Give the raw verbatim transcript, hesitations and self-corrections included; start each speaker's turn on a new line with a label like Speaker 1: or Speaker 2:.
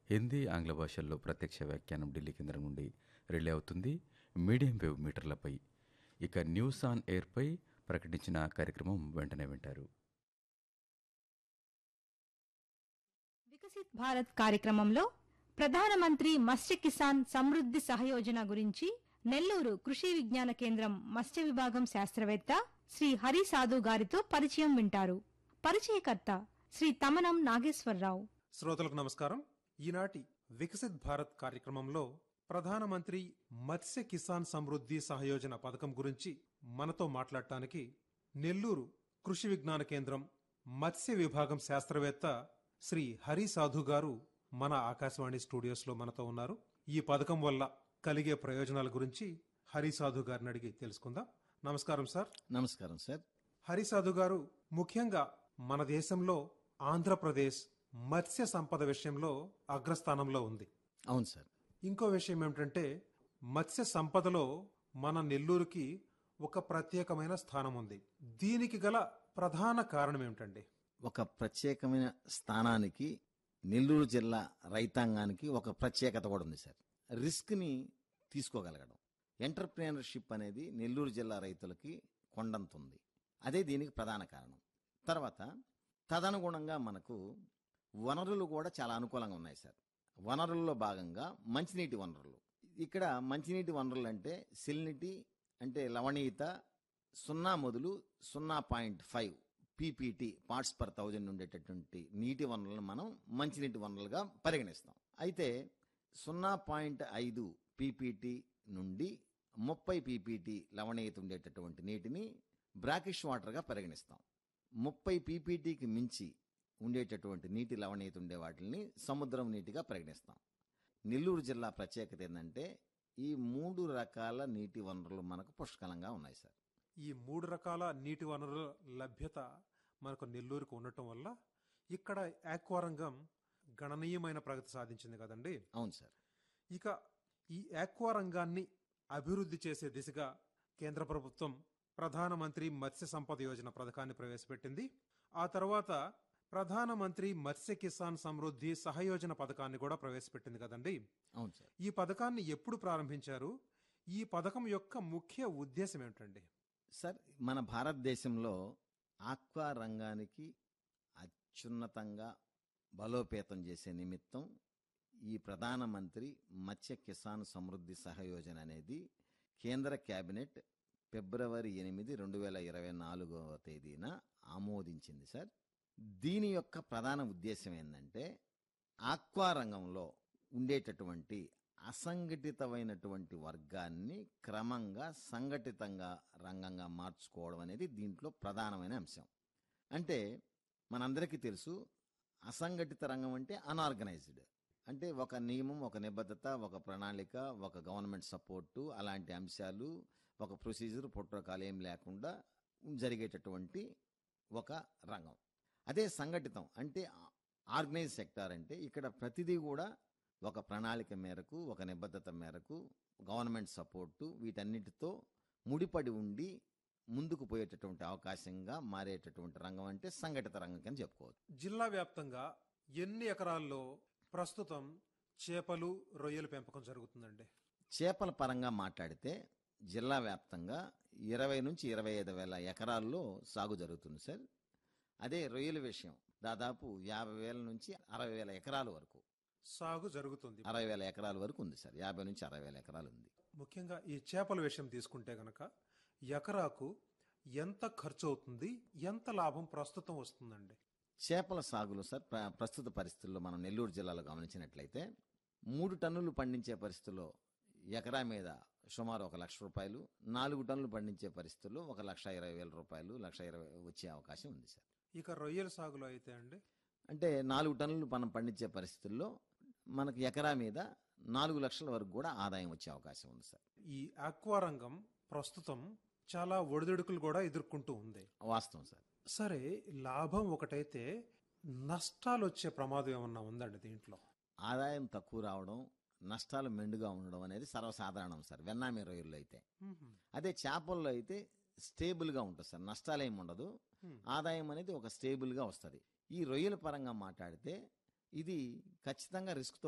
Speaker 1: హిందీ, ఆంగ్ల భాషల్లో ప్రత్యక్ష వ్యాఖ్యానం ఢిల్లీ కేంద్రం నుండి రిలే అవుతుంది మీడియం వేవ్ మీటర్లపై. ఇక న్యూస్ ఆన్ ఎయిర్పై ప్రకటించిన కార్యక్రమం వెంటనే వింటారు.
Speaker 2: వికసిత్ భారత్ కార్యక్రమంలో ప్రధానమంత్రి మత్స్య కిసాన్ సమృద్ధి సహయోజన గురించి నెల్లూరు కృషి విజ్ఞాన కేంద్రం మత్స్య విభాగం శాస్త్రవేత్త శ్రీ హరి సాధు గారితో పరిచయం వింటారు. పరిచయకర్త శ్రీ తమనం నాగేశ్వరరావు.
Speaker 3: శ్రోతలకు నమస్కారం. ఈనాటి వికసిత్ భారత్ కార్యక్రమంలో ప్రధానమంత్రి మత్స్య కిసాన్ సమృద్ధి సహయోజన పథకం గురించి మనతో మాట్లాడటానికి నెల్లూరు కృషి విజ్ఞాన కేంద్రం మత్స్య విభాగం శాస్త్రవేత్త శ్రీ హరి సాధు గారు మన ఆకాశవాణి స్టూడియోస్ లో మనతో ఉన్నారు. ఈ పథకం వల్ల కలిగే ప్రయోజనాల గురించి హరి సాధు గారిని అడిగి తెలుసుకుందాం. నమస్కారం సార్.
Speaker 4: నమస్కారం సార్.
Speaker 3: హరి సాధు గారు, ముఖ్యంగా మన దేశంలో ఆంధ్రప్రదేశ్ మత్స్య సంపద విషయంలో అగ్రస్థానంలో ఉంది.
Speaker 4: అవును సార్.
Speaker 3: ఇంకో విషయం ఏమిటంటే, మత్స్య సంపదలో మన నెల్లూరుకి ఒక ప్రత్యేకమైన స్థానం ఉంది. దీనికి గల ప్రధాన కారణం ఏమిటండి?
Speaker 4: ఒక ప్రత్యేకమైన స్థానానికి నెల్లూరు జిల్లా రైతాంగానికి ఒక ప్రత్యేకత కూడా ఉంది సార్. రిస్క్ ని తీసుకోగలగడం, ఎంటర్ప్రీనర్షిప్ అనేది నెల్లూరు జిల్లా రైతులకి కొండంత ఉంది. అదే దీనికి ప్రధాన కారణం. తర్వాత తదనుగుణంగా మనకు వనరులు కూడా చాలా అనుకూలంగా ఉన్నాయి సార్. వనరుల్లో భాగంగా మంచినీటి వనరులు. ఇక్కడ మంచినీటి వనరులు అంటే సెలినిటీ అంటే లవణీయత సున్నా మొదలు సున్నా point five PPT parts per thousand ఉండేటటువంటి నీటి వనరులను మనం మంచినీటి వనరులుగా పరిగణిస్తాం. అయితే సున్నా పాయింట్ ఐదు పీపీటీ నుండి ముప్పై పీపీటీ లవణీయత ఉండేటటువంటి నీటిని బ్రాకిష్ వాటర్గా పరిగణిస్తాం. ముప్పై పీపీటీకి మించి ఉండేటటువంటి నీటి లవణీయత ఉండే వాటిని సముద్రం నీటిగా పరిగణిస్తాం. నెల్లూరు జిల్లా ప్రత్యేకత ఏంటంటే ఈ మూడు రకాల నీటి వనరులు మనకు పుష్కలంగా ఉన్నాయి సార్.
Speaker 3: ఈ మూడు రకాల నీటి వనరుల లభ్యత మనకు నెల్లూరుకు ఉండటం వల్ల ఇక్కడ ఆక్వారంగం గణనీయమైన ప్రగతి సాధించింది కదండి.
Speaker 4: అవును సార్.
Speaker 3: ఇక ఈ ఆక్వారంగాన్ని అభివృద్ధి చేసే దిశగా కేంద్ర ప్రభుత్వం ప్రధానమంత్రి మత్స్య సంపద యోజన పథకాన్ని ప్రవేశపెట్టింది. ఆ తర్వాత ప్రధానమంత్రి మత్స్య కిసాన్ సమృద్ధి సహయోజన పథకాన్ని కూడా ప్రవేశపెట్టింది కదండి.
Speaker 4: అవును సార్.
Speaker 3: ఈ పథకాన్ని ఎప్పుడు ప్రారంభించారు? ఈ పథకం యొక్క ముఖ్య ఉద్దేశం ఏమిటండి?
Speaker 4: సార్, మన భారతదేశంలో ఆక్వా రంగానికి అత్యున్నతంగా బలోపేతం చేసే నిమిత్తం ఈ ప్రధానమంత్రి మత్స్య కిసాన్ సమృద్ధి సహయోజన అనేది కేంద్ర కేబినెట్ ఫిబ్రవరి ఎనిమిది రెండు వేల ఇరవై నాలుగవ తేదీన ఆమోదించింది సార్. దీని యొక్క ప్రధాన ఉద్దేశం ఏంటంటే ఆక్వా రంగంలో ఉండేటటువంటి అసంఘటితమైనటువంటి వర్గాన్ని క్రమంగా సంఘటితంగా రంగంగా మార్చుకోవడం అనేది దీంట్లో ప్రధానమైన అంశం. అంటే మనందరికీ తెలుసు, అసంఘటిత రంగం అంటే అన్ఆర్గనైజ్డ్ అంటే ఒక నియమం, ఒక నిబద్ధత, ఒక ప్రణాళిక, ఒక గవర్నమెంట్ సపోర్టు, అలాంటి అంశాలు, ఒక ప్రొసీజర్, ప్రోటోకాల్ ఏం లేకుండా జరిగేటటువంటి ఒక రంగం. అదే సంఘటితం అంటే ఆర్గనైజ్ సెక్టార్ అంటే ఇక్కడ ప్రతిదీ కూడా ఒక ప్రణాళిక మేరకు, ఒక నిబద్ధత మేరకు, గవర్నమెంట్ సపోర్టు వీటన్నిటితో ముడిపడి ఉండి ముందుకు పోయేటటువంటి అవకాశంగా మారేటటువంటి రంగం అంటే సంఘటిత రంగం అని చెప్పుకోవచ్చు.
Speaker 3: జిల్లా వ్యాప్తంగా ఎన్ని ఎకరాల్లో ప్రస్తుతం చేపలు, రొయ్యల పెంపకం జరుగుతుందండి?
Speaker 4: చేపల పరంగా మాట్లాడితే జిల్లా వ్యాప్తంగా ఇరవై నుంచి ఇరవై ఐదు వేల ఎకరాల్లో సాగు జరుగుతుంది సార్. అదే రొయ్యల విషయం దాదాపు యాభై వేల నుంచి అరవై వేల ఎకరాల వరకు
Speaker 3: సాగు జరుగుతుంది.
Speaker 4: అరవై వేల ఎకరాల వరకు ఉంది సార్. యాభై నుంచి అరవై వేల ఎకరాలు ఉంది.
Speaker 3: ముఖ్యంగా ఈ చేపల విషయం తీసుకుంటే గనక ఎకరాకు ఎంత ఖర్చు అవుతుంది, ఎంత లాభం ప్రస్తుతం వస్తుందండి?
Speaker 4: చేపల సాగులో సార్ ప్ర- ప్రస్తుత పరిస్థితుల్లో మనం నెల్లూరు జిల్లాలో గమనించినట్లయితే మూడు టన్నులు పండించే పరిస్థితుల్లో ఎకరా మీద సుమారు ఒక లక్ష రూపాయలు, నాలుగు టన్నులు పండించే పరిస్థితుల్లో ఒక లక్ష ఇరవై వేల రూపాయలు, లక్ష ఇరవై వచ్చే అవకాశం ఉంది సార్.
Speaker 3: ఇక రొయ్యల సాగులో అయితే అండి,
Speaker 4: అంటే నాలుగు టన్నులు మనం పండించే పరిస్థితుల్లో మనకు ఎకరా మీద నాలుగు లక్షల వరకు కూడా ఆదాయం వచ్చే అవకాశం ఉంది సార్.
Speaker 3: ఈ ఆక్వా రంగం ప్రస్తుతం చాలా ఒడిదుడుకులు కూడా ఎదుర్కొంటూ ఉంది.
Speaker 4: వాస్తవం సార్.
Speaker 3: సరే, లాభం ఒకటైతే నష్టాలు వచ్చే ప్రమాదం ఏమన్నా ఉందండి దీంట్లో?
Speaker 4: ఆదాయం తక్కువ రావడం, నష్టాలు మెండుగా ఉండడం అనేది సర్వసాధారణం సార్ వెన్నామి రొయ్యల్లో అయితే. అదే చేపల్లో అయితే స్టేబుల్గా ఉంటుంది సార్, నష్టాలు ఏమి ఉండదు, ఆదాయం అనేది ఒక స్టేబుల్గా వస్తుంది. ఈ రొయ్యల పరంగా మాట్లాడితే ఇది ఖచ్చితంగా రిస్క్